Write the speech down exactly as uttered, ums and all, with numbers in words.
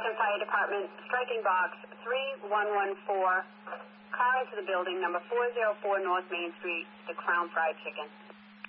Boston Fire Department, striking box three one one four, car into the building, number four oh four North Main Street, the Crown Fried Chicken.